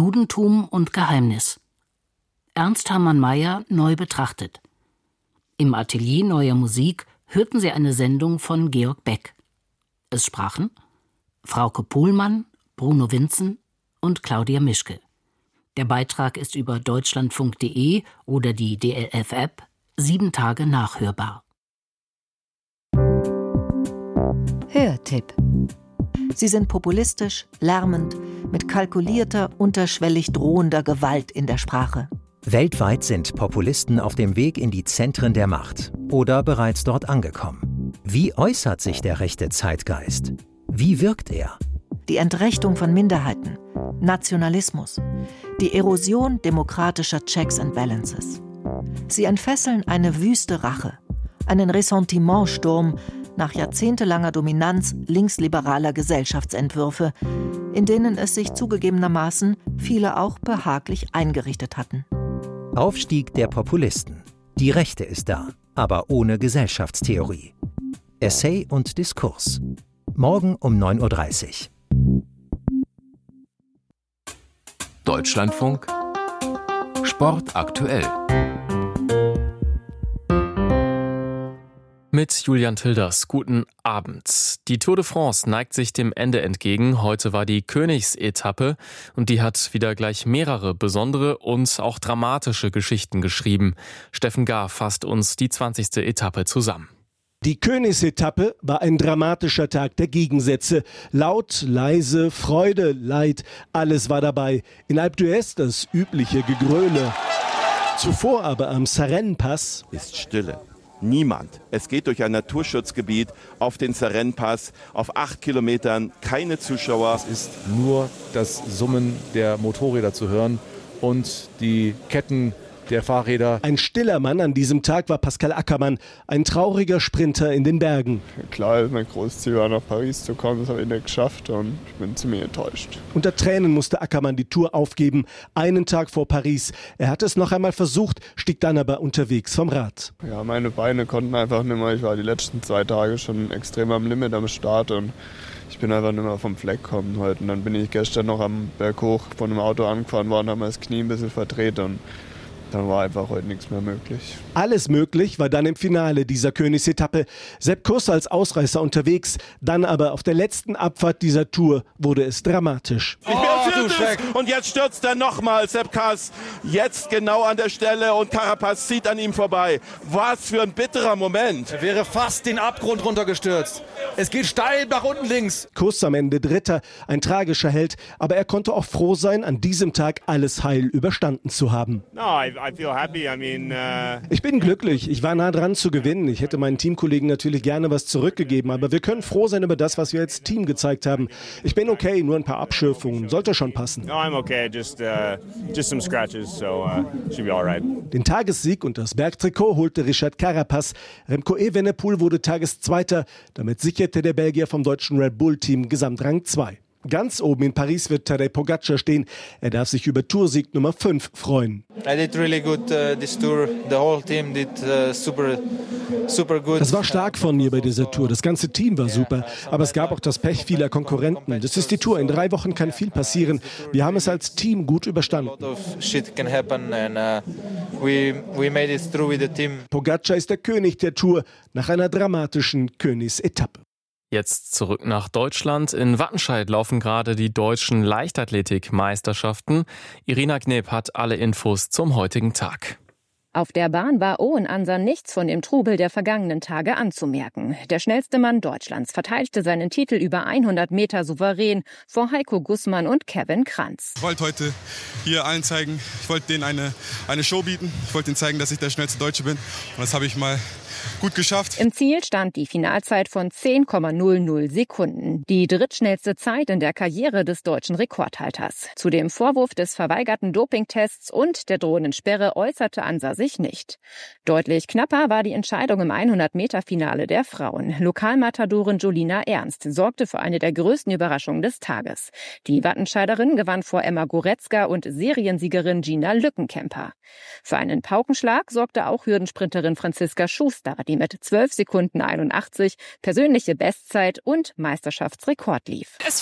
Judentum und Geheimnis. Ernst Hamann-Meyer neu betrachtet. Im Atelier Neuer Musik hörten Sie eine Sendung von Georg Beck. Es sprachen Frauke Pohlmann, Bruno Winzen und Claudia Mischke. Der Beitrag ist über deutschlandfunk.de oder die DLF-App 7 Tage nachhörbar. Hörtipp. Sie sind populistisch, lärmend, mit kalkulierter, unterschwellig drohender Gewalt in der Sprache. Weltweit sind Populisten auf dem Weg in die Zentren der Macht oder bereits dort angekommen. Wie äußert sich der rechte Zeitgeist? Wie wirkt er? Die Entrechtung von Minderheiten, Nationalismus, die Erosion demokratischer Checks and Balances. Sie entfesseln eine wüste Rache, einen Ressentimentsturm nach jahrzehntelanger Dominanz linksliberaler Gesellschaftsentwürfe, in denen es sich zugegebenermaßen viele auch behaglich eingerichtet hatten. Aufstieg der Populisten. Die Rechte ist da, aber ohne Gesellschaftstheorie. Essay und Diskurs. Morgen um 9:30 Uhr. Deutschlandfunk Sport aktuell. Mit Julian Tilders, guten Abend. Die Tour de France neigt sich dem Ende entgegen. Heute war die Königsetappe und die hat wieder gleich mehrere besondere und auch dramatische Geschichten geschrieben. Steffen Gahr fasst uns die 20. Etappe zusammen. Die Königsetappe war ein dramatischer Tag der Gegensätze. Laut, leise, Freude, Leid, alles war dabei. In Alpe d'Huez das übliche Gegröle. Zuvor aber am Sarenne-Pass ist Stille. Niemand. Es geht durch ein Naturschutzgebiet auf den Sarenne-Pass, auf 8 Kilometern, keine Zuschauer. Es ist nur das Summen der Motorräder zu hören und die Ketten der Fahrräder. Ein stiller Mann an diesem Tag war Pascal Ackermann, ein trauriger Sprinter in den Bergen. Klar, mein großes Ziel war, nach Paris zu kommen, das habe ich nicht geschafft und ich bin ziemlich enttäuscht. Unter Tränen musste Ackermann die Tour aufgeben, einen Tag vor Paris. Er hatte es noch einmal versucht, stieg dann aber unterwegs vom Rad. Ja, meine Beine konnten einfach nicht mehr. Ich war die letzten 2 Tage schon extrem am Limit am Start und ich bin einfach nicht mehr vom Fleck gekommen heute. Und dann bin ich gestern noch am Berg hoch von einem Auto angefahren worden, habe mir das Knie ein bisschen verdreht und dann war einfach heute nichts mehr möglich. Alles möglich war dann im Finale dieser Königsetappe. Sepp Kuss als Ausreißer unterwegs, dann aber auf der letzten Abfahrt dieser Tour wurde es dramatisch. Und jetzt stürzt er nochmal, Sepp Kuss, jetzt genau an der Stelle und Carapaz zieht an ihm vorbei. Was für ein bitterer Moment. Er wäre fast den Abgrund runtergestürzt. Es geht steil nach unten links. Kuss am Ende Dritter, ein tragischer Held, aber er konnte auch froh sein, an diesem Tag alles heil überstanden zu haben. Ich bin glücklich, ich war nah dran zu gewinnen. Ich hätte meinen Teamkollegen natürlich gerne was zurückgegeben, aber wir können froh sein über das, was wir als Team gezeigt haben. Ich bin okay, nur ein paar Abschürfungen, sollte schon passen. Just some scratches, so should be all right. Den Tagessieg und das Bergtrikot holte Richard Carapaz. Remco Evenepoel wurde Tageszweiter. Damit sicherte der Belgier vom deutschen Red Bull-Team Gesamtrang 2. Ganz oben in Paris wird Tadej Pogacar stehen. Er darf sich über Toursieg Nummer 5 freuen. I did really good this tour. The whole team did super good. Das war stark von mir bei dieser Tour. Das ganze Team war super. Aber es gab auch das Pech vieler Konkurrenten. Das ist die Tour. In 3 Wochen kann viel passieren. Wir haben es als Team gut überstanden. Pogacar ist der König der Tour nach einer dramatischen Königsetappe. Jetzt zurück nach Deutschland. In Wattenscheid laufen gerade die deutschen Leichtathletik-Meisterschaften. Irina Kneb hat alle Infos zum heutigen Tag. Auf der Bahn war Owen Ansan nichts von dem Trubel der vergangenen Tage anzumerken. Der schnellste Mann Deutschlands verteidigte seinen Titel über 100 Meter souverän vor Heiko Gussmann und Kevin Kranz. Ich wollte heute hier allen zeigen, ich wollte denen eine Show bieten. Ich wollte ihnen zeigen, dass ich der schnellste Deutsche bin. Und das habe ich mal gut geschafft. Im Ziel stand die Finalzeit von 10,00 Sekunden. Die drittschnellste Zeit in der Karriere des deutschen Rekordhalters. Zu dem Vorwurf des verweigerten Dopingtests und der drohenden Sperre äußerte Ansa sich nicht. Deutlich knapper war die Entscheidung im 100-Meter-Finale der Frauen. Lokalmatadorin Jolina Ernst sorgte für eine der größten Überraschungen des Tages. Die Wattenscheiderin gewann vor Emma Goretzka und Seriensiegerin Gina Lückenkämper. Für einen Paukenschlag sorgte auch Hürdensprinterin Franziska Schuster, die mit 12 Sekunden 81 persönliche Bestzeit und Meisterschaftsrekord lief.